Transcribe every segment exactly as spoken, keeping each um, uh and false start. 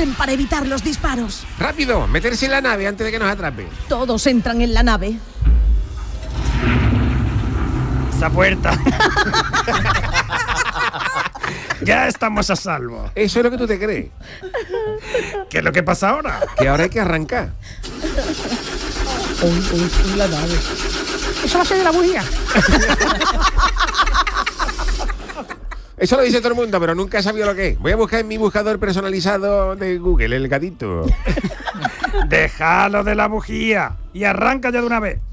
corren para evitar los disparos. ¡Rápido! Meterse en la nave antes de que nos atrape. Todos entran en la nave. Esa puerta. Ya estamos a salvo. Eso es lo que tú te crees. ¿Qué es lo que pasa ahora? Que ahora hay que arrancar. Uy, uy, uy, la nave. Eso va a ser de la bujía. Eso lo dice todo el mundo, pero nunca he sabido lo que es. Voy a buscar en mi buscador personalizado de Google, el gatito. Déjalo de la bujía y arranca ya de una vez.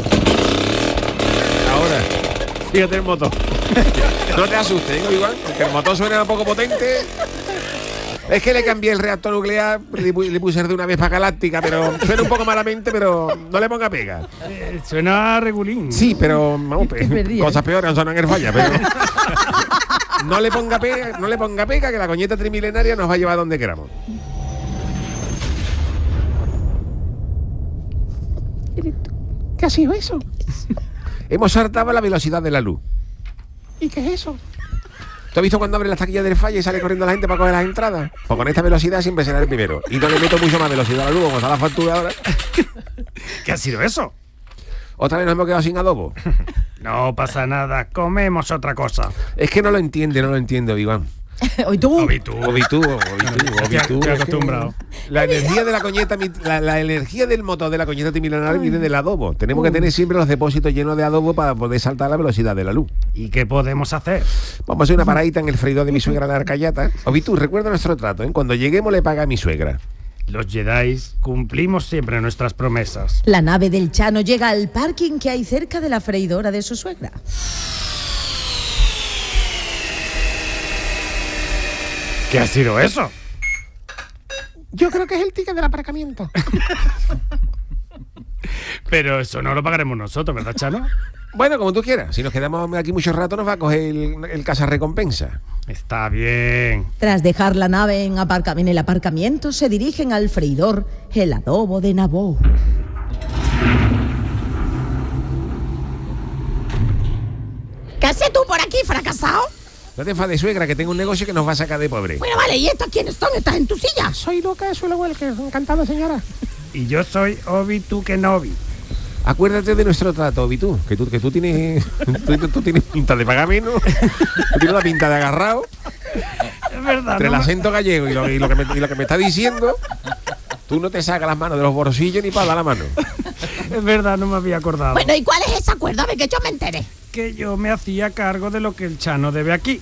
Ahora, fíjate el motor. No te asustes, ¿no, igual? Porque el motor suena un poco potente. Es que le cambié el reactor nuclear, le, le puse de una vez para galáctica, pero suena un poco malamente, pero no le ponga pega. Eh, suena regulín. Sí, pero vamos, pe- perdí, cosas ¿eh? peores son en el falla, pero no le ponga pega, no le ponga pega, que la coñeta trimilenaria nos va a llevar donde queramos. ¿Qué ha sido eso? Hemos saltado a la velocidad de la luz. ¿Y qué es eso? ¿Tú has visto cuando abre las taquillas del falla y sale corriendo la gente para coger las entradas? Pues con esta velocidad siempre será el primero. Y no le meto mucho más velocidad a la luz, como está la factura ahora. ¿Qué ha sido eso? Otra vez nos hemos quedado sin adobo. No pasa nada, comemos otra cosa. Es que no lo entiende, no lo entiendo, Iván. Hoy tú. Obi tú. Obi tú, Obi tú, Obi tú. Estoy acostumbrado. La energía de la coñeta, la, la energía del motor de la coñeta trimilenaria viene del adobo. Tenemos que tener siempre los depósitos llenos de adobo para poder saltar a la velocidad de la luz. ¿Y qué podemos hacer? Vamos a hacer una paradita en el freidor de mi suegra en la Arcayata. Obi tú, recuerda nuestro trato, ¿eh? Cuando lleguemos le paga a mi suegra. Los Jedi cumplimos siempre nuestras promesas. La nave del Chano llega al parking que hay cerca de la freidora de su suegra. ¿Qué ha sido eso? Yo creo que es el ticket del aparcamiento. Pero eso no lo pagaremos nosotros, ¿verdad, Chano? Bueno, como tú quieras. Si nos quedamos aquí mucho rato nos va a coger el, el cazarrecompensa. Está bien. Tras dejar la nave en, aparca- en el aparcamiento, se dirigen al freidor, el adobo de Naboo. ¿Qué haces tú por aquí, fracasado? No te enfades, suegra, que tengo un negocio que nos va a sacar de pobre. Bueno, vale, ¿y estos quiénes son? ¿Estás en tu silla? Soy Lucas Suelo Welker. Encantado, señora. Y yo soy Obi-Wan Kenobi. Acuérdate de nuestro trato, Obi tú, que tú, que tú tienes tú, tú tienes pinta de pagar menos, tú tienes una pinta de agarrado, Es verdad. entre el no me- acento gallego y lo, y lo que me, y lo que me está diciendo, tú no te sacas las manos de los bolsillos ni para dar la mano. Es verdad, no me había acordado. Bueno, ¿y cuál es ese acuerdo? A ver, que yo me enteré. Que yo me hacía cargo de lo que el Chano debe aquí.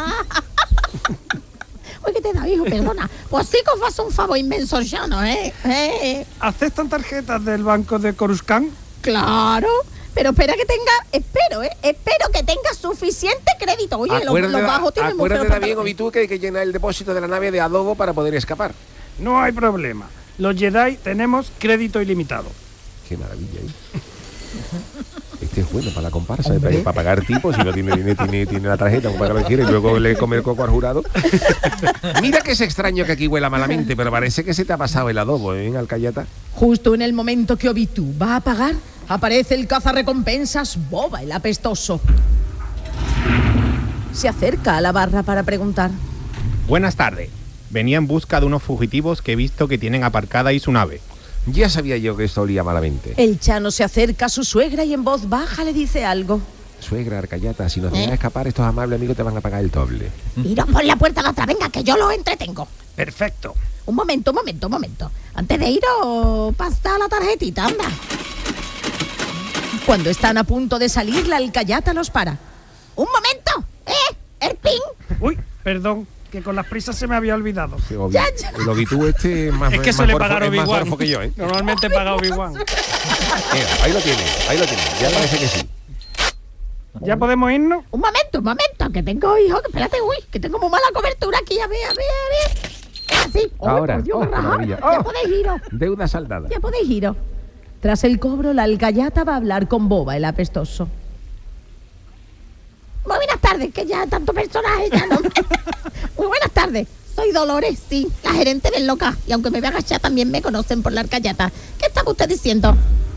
Oye, ¿qué te da, hijo? Perdona. Pues sí que os hace un favor inmenso, Chano, ¿eh? ¿eh? ¿Aceptan tarjetas del banco de Coruscant? Claro. Pero espera que tenga, espero, ¿eh? Espero que tenga suficiente crédito. Oye, los, Acuérdate, los bajos tienen muy acuérdate feos también, pantalones. Obi tú, que hay que llenar el depósito de la nave de adobo para poder escapar. No hay problema. Los Jedi tenemos crédito ilimitado. Qué maravilla, ¿eh? Este es bueno para la comparsa, para, para pagar tipos, si no tiene, tiene, tiene, tiene la tarjeta, para lo que quiere, y luego le come el coco al jurado. Mira que es extraño que aquí huela malamente, pero parece que se te ha pasado el adobo, ¿eh, en Alcayata? Justo en el momento que Obi-Tú va a pagar, aparece el cazarrecompensas Boba, el apestoso. Se acerca a la barra para preguntar. Buenas tardes. Venía en busca de unos fugitivos que he visto que tienen aparcada ahí su nave. Ya sabía yo que esto olía malamente. El Chano se acerca a su suegra y en voz baja le dice algo. Suegra, Arcayata, si nos dejas escapar, estos amables amigos te van a pagar el doble. Iros por la puerta la otra, venga, que yo los entretengo. Perfecto. Un momento, un momento, un momento. Antes de iros, pasa la tarjetita, anda. Cuando están a punto de salir, la alcayata los para. Un momento, ¿eh? El pin. Uy, perdón, que con las prisas se me había olvidado. Sí, Obi- Ya, ya. El Obitú este es más, Es que más se le gorfo- pagaron es más Obi-Wan. gorfo que yo, ¿eh? Normalmente paga Obi-Wan. Mira, ahí lo tiene, ahí lo tiene. Ya parece que sí. ¿Ya podemos irnos? Un momento, un momento, que tengo, hijo, que espérate, uy, que tengo muy mala cobertura aquí, a ver, a ver, a ver. Así, oh, Ahora, por Dios, oh, qué qué rajado. maravilla. Ya Oh. podéis iros, Deuda saldada. ya podéis iros. Tras el cobro, la alcayata va a hablar con Boba, el apestoso. Muy buenas tardes, que ya tanto personaje ya no. Muy buenas tardes. Soy Dolores, sí, la gerente del local. Y aunque me vea agachar, también me conocen por la arcayata. ¿Qué estaba usted diciendo?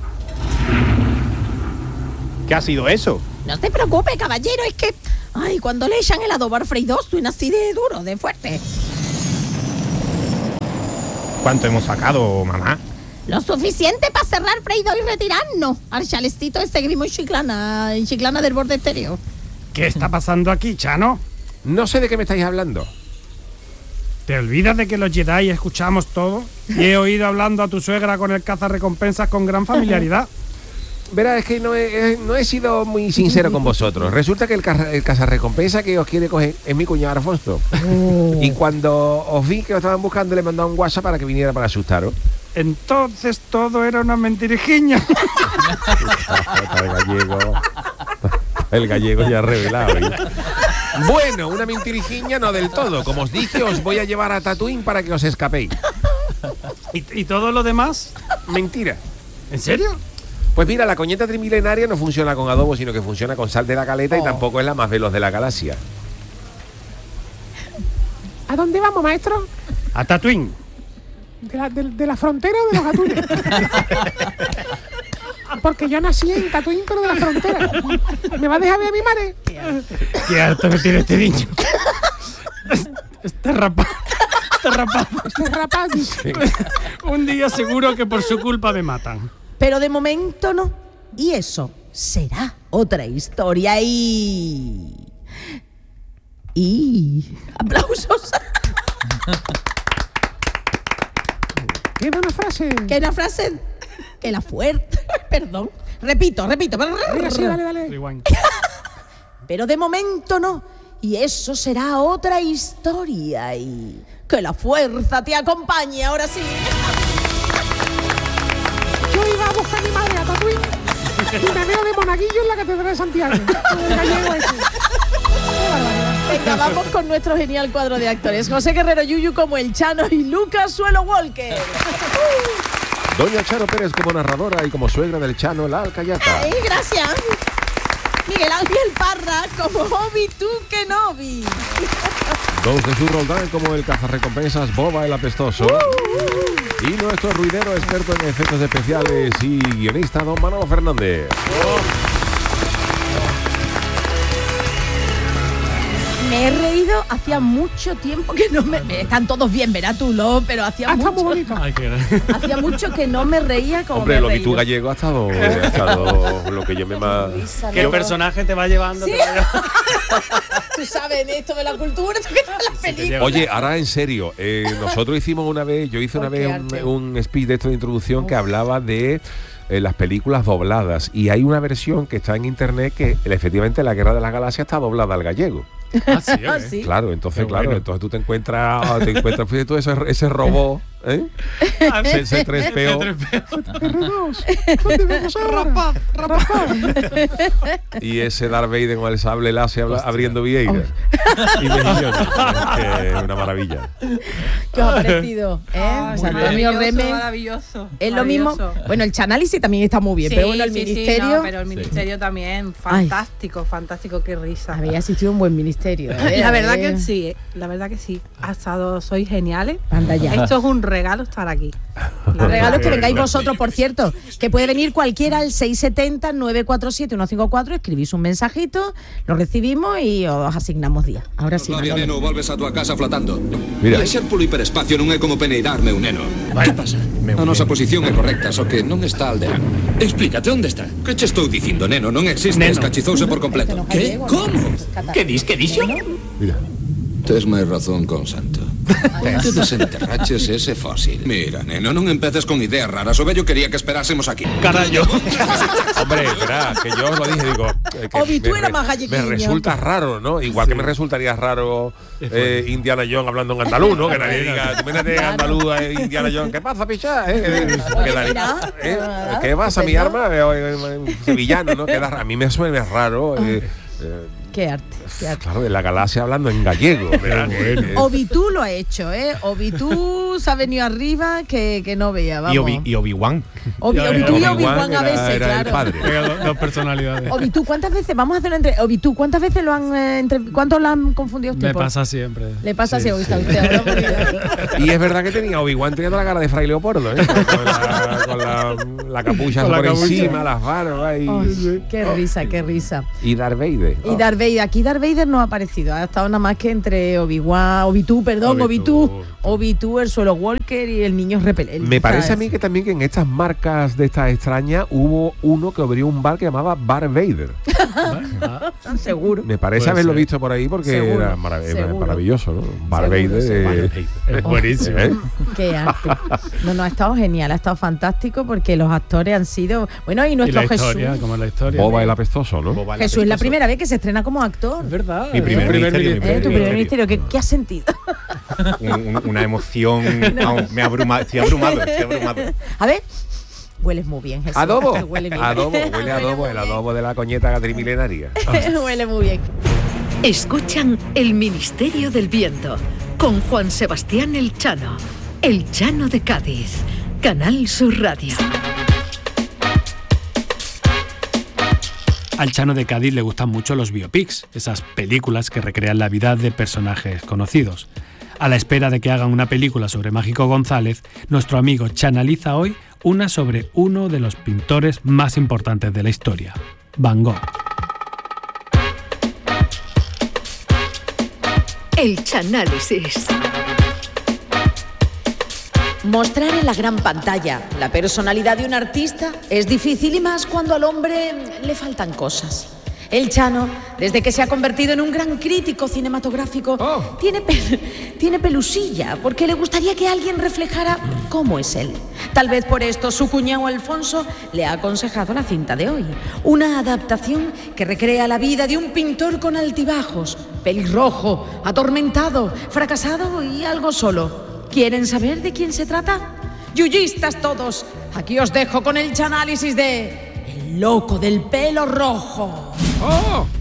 ¿Qué ha sido eso? No se preocupe, caballero, es que... Ay, cuando le echan el adobo al freidor suena así de duro, de fuerte. ¿Cuánto hemos sacado, mamá? Lo suficiente para cerrar freído y retirarnos al chalecito de ese grimo y chiclana, y chiclana del borde exterior. ¿Qué está pasando aquí, Chano? No sé de qué me estáis hablando. ¿Te olvidas de que los Jedi escuchamos todo? Y he oído hablando a tu suegra con el cazarrecompensas con gran familiaridad. Verá, es que no he, no he sido muy sincero con vosotros. Resulta que el, ca- el cazarrecompensa que os quiere coger es mi cuñado Alfonso. Oh. Y cuando os vi que os estaban buscando, le mandaba un WhatsApp para que viniera para asustaros. Entonces todo era una mentirijiña. El gallego. El gallego ya revelado. ¿eh? Bueno, una mentirijiña no del todo. Como os dije, os voy a llevar a Tatooine para que os escapéis. ¿Y, y todo lo demás? Mentira. ¿En serio? Pues mira, la coñeta trimilenaria no funciona con adobo, sino que funciona con sal de la caleta Oh. y tampoco es la más veloz de la galaxia. ¿A dónde vamos, maestro? A Tatooine. ¿De la, de, de la frontera o de los atunes? Porque yo nací en Tatooine, pero de la frontera. ¿Me va a dejar ver a mi madre? Qué harto que tiene este niño. Este rapaz. Este rapaz. Este rapaz dice, Un día seguro que por su culpa me matan. Pero de momento no. Y eso será otra historia y... Y... ¡Aplausos! queda una frase. Que una frase... Que la fuerte... Perdón. Repito, repito. Venga, sí, dale, dale. Rewind. Pero de momento no. Y eso será otra historia y... Que la fuerza te acompañe, ahora sí. Yo iba a buscar a mi madre a Tatooine y me veo de monaguillo en la Catedral de Santiago. El gallego ese. Qué barbaridad. Venga, vamos con nuestro genial cuadro de actores. José Guerrero Yuyu como el Chano y Lucas Suelo Walker. Doña Charo Pérez como narradora y como suegra del Chano, la alcayata. ¡Ay, gracias! Miguel Ángel Parra como Obi-Tú Kenobi. Dos de su Roldán como el cazarrecompensas Boba el apestoso. Y nuestro ruidero experto en efectos especiales y guionista don Manolo Fernández. Me he reído hacía mucho tiempo que no me... Están todos bien, verás tú, Lo, pero hacía Ah, está mucho... muy bonito. Hacía mucho que no me reía como Hombre, me el he Obi-Tú reído. gallego ha estado, ha estado lo que yo me más... ¿Qué personaje te va llevando? Sí. Te va llevando? Tú sabes, esto de la cultura, esto que todas las películas. Oye, ahora en serio, eh, nosotros hicimos una vez, yo hice una ¿Por qué vez un, arte? un speech de esto de introducción que hablaba de eh, las películas dobladas y hay una versión que está en internet que efectivamente La Guerra de las Galaxias está doblada al gallego. Ah, sí, Ah, ¿eh? sí. Claro, entonces, Qué claro, bueno. entonces tú te encuentras, te encuentras, fíjate tú, ese, ese robot, ¿eh? Se, se trespeó. R dos. ¿Dónde vamos ahora? Rapaz, Y ese Darth Vader con el sable láser habla- abriendo Vieira. Y mejillones. Es que es una maravilla. ¿Qué os ha parecido? ¿Eh? Ay, José Antonio maravilloso, Reme. maravilloso. Es lo mismo. Maravilloso. Bueno, el Chanálisis también está muy bien, Sí, pero bueno, el sí, sí, ministerio. no, pero el ministerio también, fantástico, fantástico, qué risa. Había asistido un buen ministerio. ¿eh? La verdad Eh, que sí, eh, la verdad que sí. Ha estado, sois geniales. Anda ya. Esto es un regalo estar aquí. La Los regalos que Qué vengáis bueno. vosotros, por cierto, que puede venir cualquiera al seis siete cero, nueve cuatro siete, uno cinco cuatro, escribís un mensajito, lo recibimos y os asignamos día. Ahora sí, Flavia, Manolo. neno, volves a tua casa flotando. Mira. Lasciar polo hiperespacio non é como peneidarme un neno. Que pasa? A nosa posición é correcta, só que non está aldeano. Explícate, onde está? Que che estou dicindo, neno? Non existe, Neno. escachizouse por completo. Este no es Que? gallego, Como? ¿no? Que dis, que dixo? Mira. Tes máis razón con Santo. Onde desenterraches ese fósil? Mira, neno, non empeces con ideas raras. O vello quería que esperásemos aquí. Carallo. Hombre, verá, que yo os lo dije, digo. eh, que Obi, tú me eras re- más galleguiño. Me resulta raro, ¿no? Igual que me resultaría raro eh, Indiana Jones hablando en andaluz, ¿no? Que nadie diga, tú imagínate andaluz a Indiana Jones, ¿qué pasa, picha? ¿Eh? Eh, quedaría- mira, ¿eh? nada, ¿Qué pasa, mi estupendo. arma? Eh, eh, Sevillano, ¿no? Queda, a mí me suena raro. eh, eh, Qué arte, qué arte. Claro, de la galaxia hablando en gallego. ¿verdad? Que- que- Obitú lo ha hecho, ¿eh? Obitú se ha venido arriba que, que no veía, vamos. Y, Obi, y Obi-Wan. Obi- Ya, Obitú y Obi-Wan Obi-Wan a era- veces, era el claro. padre. Venga, dos, dos personalidades. Obitú, ¿cuántas veces? Vamos a hacer entre. Obitú, ¿cuántas veces lo han eh, entre, ¿cuántos lo han confundido a usted? Me por- pasa siempre. Le pasa Sí, así, sí. a usted ahora, porque- Y es verdad que tenía Obi-Wan tenía toda la cara de Fray Leopoldo, ¿eh? Con la, con la, la capucha Con la por capucha. encima, las manos ahí. Ay, qué risa, qué risa. Y Darth Vader. Y Darth Vader, aquí Darth Vader no ha aparecido, ha estado nada más que entre Obi-Wan, Obitú, perdón, Obitú. Obitú, Obitú, el suelo Consuelo Walker y el niño repelente. Me parece a mí que también que en estas marcas de estas extrañas hubo uno que abrió un bar que llamaba Bar Vader. Seguro. Me parece Puede haberlo ser. visto por ahí porque Seguro, era marav- seguro. maravilloso, ¿no? Bar Seguro, Vader. seguro. eh, Es buenísimo. ¿eh? Qué arte. No, no, ha estado genial, ha estado fantástico porque los actores han sido. Bueno, y Y nuestro la Jesús. historia, como es la historia. Boba el apestoso, ¿no? Boba el Jesús es la apestoso. primera vez que se estrena como actor. Es verdad. Mi primer ¿eh? ministerio, mi ¿Eh? primer Tu primer ministerio. ministerio, ¿qué, qué has sentido? Un- un- una emoción. Vamos, me abruma, estoy abrumado, estoy abrumado. A ver, hueles muy bien, Jesús. Adobo. Huele bien. Adobo, huele a adobo, el adobo de la coñeta trimilenaria. Huele muy bien. Escuchan El Ministerio del Viento con Juan Sebastián El Chano, El Chano de Cádiz, Canal Sur Radio. Al Chano de Cádiz le gustan mucho los biopics, esas películas que recrean la vida de personajes conocidos. A la espera de que hagan una película sobre Mágico González, nuestro amigo chanaliza hoy una sobre uno de los pintores más importantes de la historia, Van Gogh. El Chanálisis. Mostrar en la gran pantalla la personalidad de un artista es difícil y más cuando al hombre le faltan cosas. El Chano, desde que se ha convertido en un gran crítico cinematográfico, Oh. tiene, pe- tiene pelusilla, porque le gustaría que alguien reflejara cómo es él. Tal vez por esto su cuñado Alfonso le ha aconsejado la cinta de hoy. Una adaptación que recrea la vida de un pintor con altibajos, pelirrojo, atormentado, fracasado y algo solo. ¿Quieren saber de quién se trata? Yuyistas todos, aquí os dejo con el chanálisis de El loco del pelo rojo. ¡Oh!